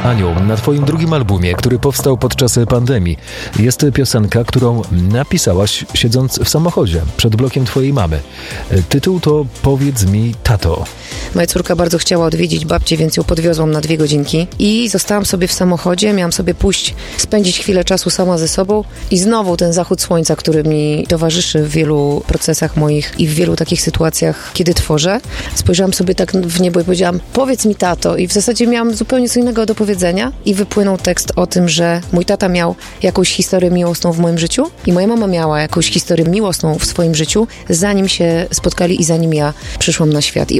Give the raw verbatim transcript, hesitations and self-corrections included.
Anioł, na twoim drugim albumie, który powstał podczas pandemii, jest piosenka, którą napisałaś siedząc w samochodzie przed blokiem twojej mamy. Tytuł to Powiedz mi, tato. Moja córka bardzo chciała odwiedzić babcię, więc ją podwiozłam na dwie godzinki i zostałam sobie w samochodzie, miałam sobie pójść, spędzić chwilę czasu sama ze sobą i znowu ten zachód słońca, który mi towarzyszy w wielu procesach moich i w wielu takich sytuacjach, kiedy tworzę. Spojrzałam sobie tak w niebo i powiedziałam, powiedz mi, tato, i w zasadzie miałam zupełnie co innego do powiedzenia i wypłynął tekst o tym, że mój tata miał jakąś historię miłosną w moim życiu i moja mama miała jakąś historię miłosną w swoim życiu, zanim się spotkali i zanim ja przyszłam na świat. I